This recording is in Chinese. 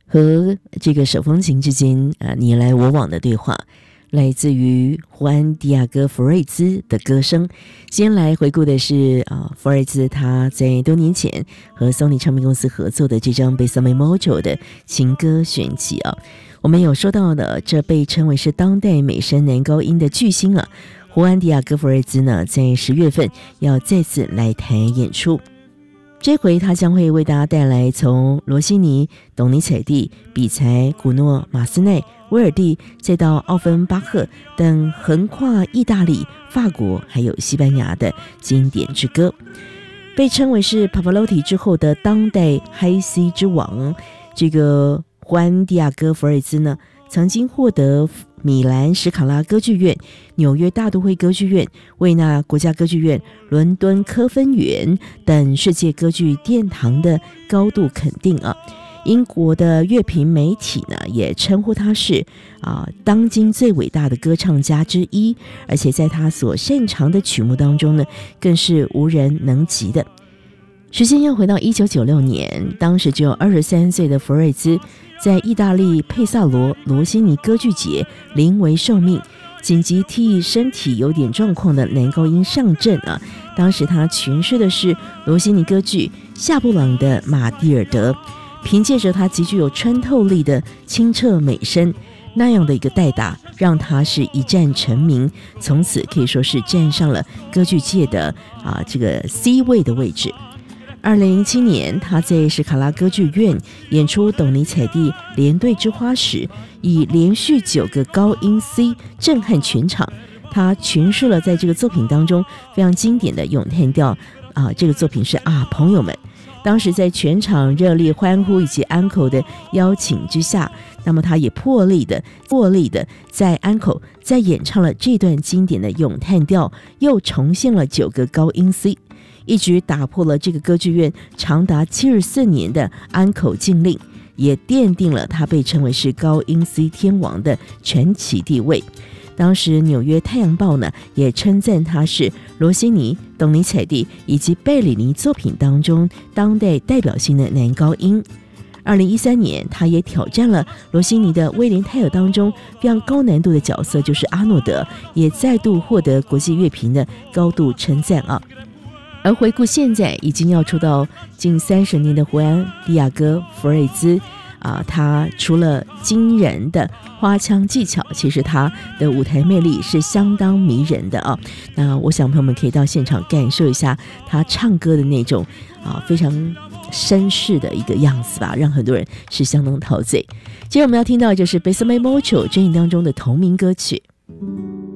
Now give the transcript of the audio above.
和这个手风琴之间你来我往的对话，来自于胡安·迪亚哥·弗瑞兹的歌声。今天来回顾的是弗瑞兹他在多年前和 Sony 唱片公司合作的这张 Besame Mocho 的情歌选集我们有说到的，这被称为是当代美声男高音的巨星胡安·迪亚哥·弗瑞兹呢，在10月份要再次来台演出。这回他将会为大家带来从罗西尼、董尼采蒂、比才、古诺、马斯奈、威尔第，再到奥芬巴赫等横跨意大利、法国还有西班牙的经典之歌，被称为是帕帕罗蒂之后的当代嗨 C 之王。这个胡安·迪亚哥·弗瑞兹呢，曾经获得米兰史卡拉歌剧院、纽约大都会歌剧院、维纳国家歌剧院、伦敦科芬园等世界歌剧殿堂的高度肯定英国的乐评媒体呢，也称呼他是当今最伟大的歌唱家之一，而且在他所擅长的曲目当中呢，更是无人能及的。时间要回到1996年，当时只有23岁的弗瑞兹在意大利佩萨罗罗西尼歌剧节临危受命，紧急替身体有点状况的男高音上阵当时他诠释的是罗西尼歌剧夏布朗的马蒂尔德，凭借着他极具有穿透力的清澈美声，那样的一个代打，让他是一战成名，从此可以说是站上了歌剧界的这个 C 位的位置。2007年，他在史卡拉歌剧院演出董尼采蒂连队之花时，以连续9个高音 C 震撼全场。他诠释了在这个作品当中非常经典的咏叹调这个作品是朋友们。当时在全场热烈欢呼以及安可的邀请之下，那么他也破例的在安可再演唱了这段经典的咏叹调，又重现了9个高音 C，一举打破了这个歌剧院长达74年的安可禁令，也奠定了他被称为是高音 C 天王的传奇地位。当时纽约太阳报呢，也称赞他是罗西尼、董尼采蒂以及贝里尼作品当中当代代表性的男高音。2013年，他也挑战了罗西尼的威廉泰尔当中非常高难度的角色，就是阿诺德，也再度获得国际乐评的高度称赞而回顾现在已经要出道近30年的胡安·迪亚哥·弗瑞兹他除了惊人的花腔技巧，其实他的舞台魅力是相当迷人的那我想朋友们可以到现场感受一下他唱歌的那种非常绅士的一个样子吧，让很多人是相当陶醉。接着我们要听到的就是 Besame Mocho 专辑当中的同名歌曲。